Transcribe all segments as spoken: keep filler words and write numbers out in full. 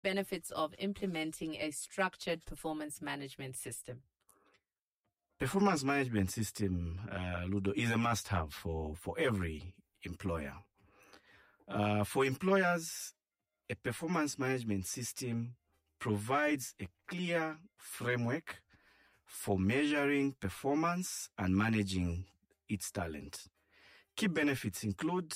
benefits of implementing a structured performance management system? Performance management system, uh, Ludo, is a must-have for, for every employer. Uh, for employers, a performance management system provides a clear framework for measuring performance and managing its talent. Key benefits include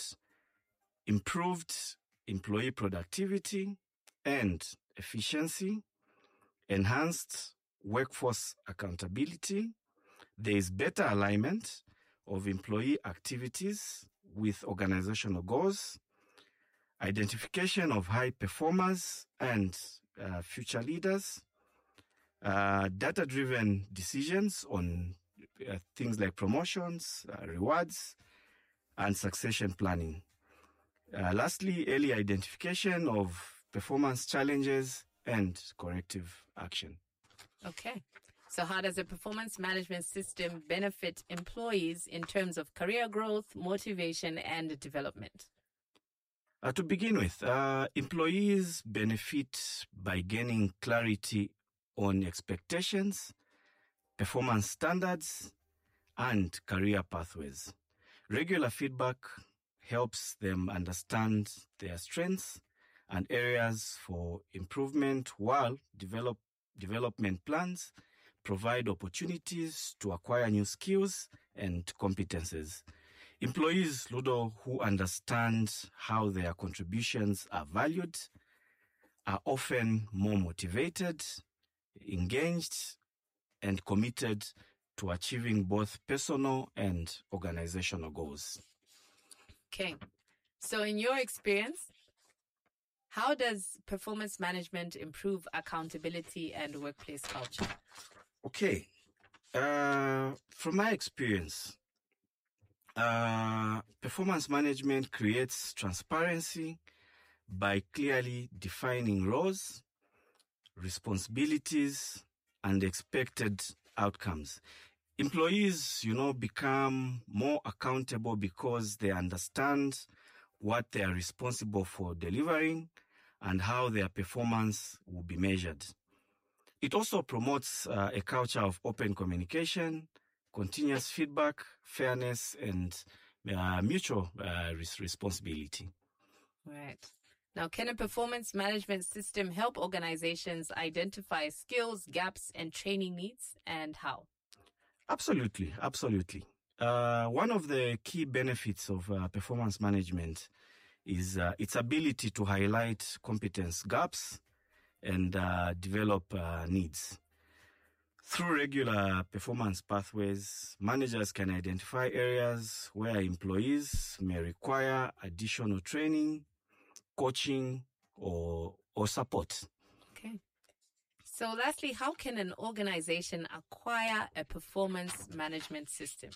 improved employee productivity and efficiency, enhanced workforce accountability. There is better alignment of employee activities with organizational goals, identification of high performers and uh, future leaders, uh, data-driven decisions on uh, things like promotions, uh, rewards, and succession planning. Uh, lastly, early identification of performance challenges and corrective action. Okay. So how does a performance management system benefit employees in terms of career growth, motivation, and development? Uh, to begin with, uh, employees benefit by gaining clarity on expectations, performance standards, and career pathways. Regular feedback helps them understand their strengths and areas for improvement, while develop, development plans provide opportunities to acquire new skills and competences. Employees, Ludo, who understand how their contributions are valued are often more motivated, engaged, and committed to achieving both personal and organizational goals. Okay. So in your experience, how does performance management improve accountability and workplace culture? Okay. Uh, from my experience, uh, performance management creates transparency by clearly defining roles, responsibilities, and expected outcomes. Employees, you know, become more accountable because they understand what they are responsible for delivering and how their performance will be measured. It also promotes uh, a culture of open communication, continuous feedback, fairness, and uh, mutual uh, res- responsibility. Right. Now, can a performance management system help organizations identify skills, gaps, and training needs, and how? Absolutely, absolutely. Uh, one of the key benefits of uh, performance management is uh, its ability to highlight competence gaps and uh, develop uh, needs. Through regular performance pathways, managers can identify areas where employees may require additional training, coaching, or, or support. Okay. So lastly, how can an organization acquire a performance management system?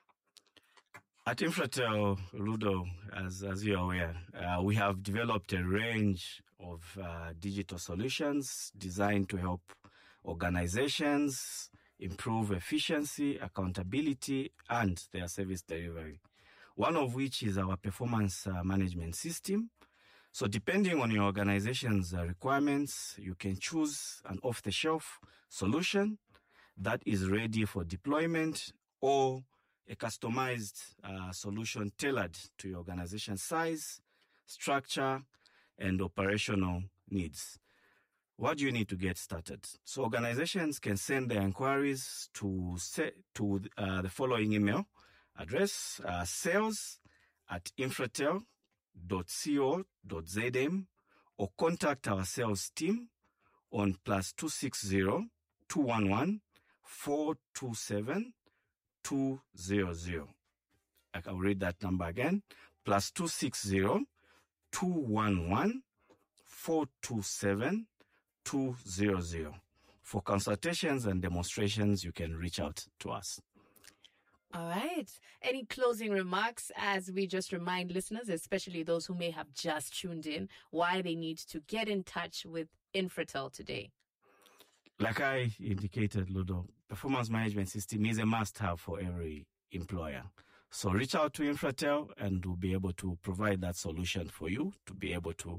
At Infratel, Ludo, as, as you're aware, uh, we have developed a range of uh, digital solutions designed to help organizations improve efficiency, accountability, and their service delivery. One of which is our performance uh, management system. So depending on your organization's uh, requirements, you can choose an off-the-shelf solution that is ready for deployment, or a customized uh, solution tailored to your organization's size, structure, and operational needs. What do you need to get started? So organizations can send their inquiries to se- to uh, the following email address, uh, sales at infratel dot co dot z m, or contact our sales team on plus two six zero, two one one, four two seven, two zero zero. I'll read that number again. Plus two six zero, two one one, four two seven, two zero zero. For consultations and demonstrations, you can reach out to us. All right. Any closing remarks as we just remind listeners, especially those who may have just tuned in, why they need to get in touch with Infratel today? Like I indicated, Ludo, performance management system is a must-have for every employer. So reach out to Infratel and we'll be able to provide that solution for you to be able to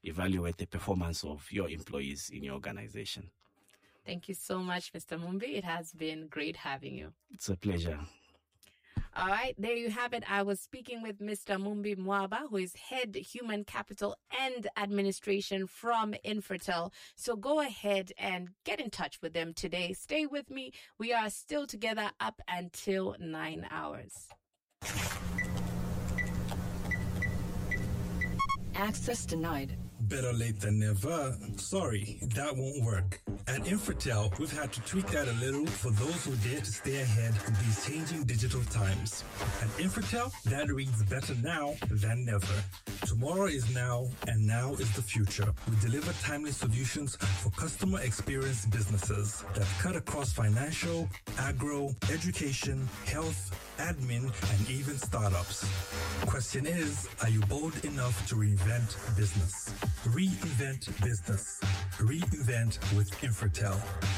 evaluate the performance of your employees in your organization. Thank you so much, Mister Mumbi. It has been great having you. It's a pleasure. All right, there you have it. I was speaking with Mister Mumbi Mwaba, who is Head Human Capital and Administration from Infratel. So go ahead and get in touch with them today. Stay with me. We are still together up until nine hours. Access denied. Better late than never. Sorry, that won't work. At Infratel, we've had to tweak that a little for those who dare to stay ahead in these changing digital times. At Infratel, that reads better now than never. Tomorrow is now, and now is the future. We deliver timely solutions for customer experience businesses that cut across financial, agro, education, health, admin, and even startups. Question is, are you bold enough to reinvent business? Reinvent business. Reinvent with Infratel.